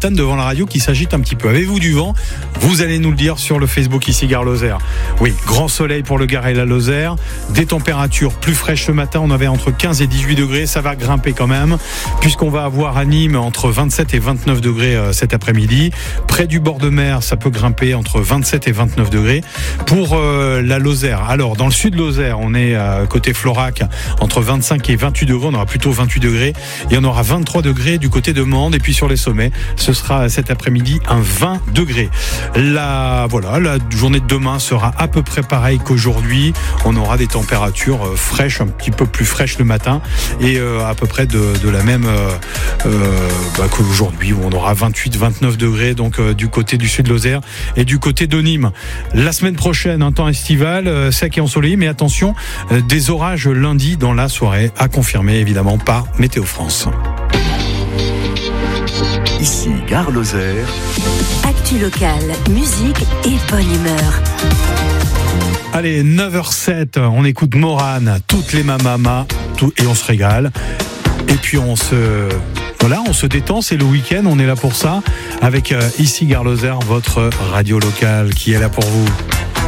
platane devant la radio qui s'agite un petit peu. Avez-vous du vent? Vous allez nous le dire sur le Facebook ici Gare Lozère. Oui, grand soleil pour le Gard et la Lozère. Des températures plus fraîches ce matin. On avait entre 15 et 18 degrés. Ça va grimper quand même, puisqu'on va avoir à Nîmes entre 27 et 29 degrés cet après-midi. Près du bord de mer, ça peut grimper entre 27 et 29 degrés. Pour la Lozère, alors dans le sud de Lozère, on est côté Florac, entre 25 et 28 degrés. On aura plutôt 28 degrés. Et on aura 23 degrés du côté de Mende. Et puis sur les sommets, ce sera cet après-midi un 20 degrés. La journée de demain sera à peu près pareille qu'aujourd'hui. On aura des températures fraîches, un petit peu plus fraîches le matin, et à peu près de la même qu'aujourd'hui, où on aura 28-29 degrés, donc du côté du sud de Lozère et du côté de Nîmes. La semaine prochaine, un temps estival, sec et ensoleillé, mais attention, des orages lundi dans la soirée, à confirmer évidemment par Météo France. Ici Gare Lozère. Actu locale, musique et bonne humeur. Allez, 9h07, on écoute Morane, toutes les mamamas, et on se régale. Et puis on se détend, c'est le week-end, on est là pour ça, avec ici Gare Lozère, votre radio locale qui est là pour vous.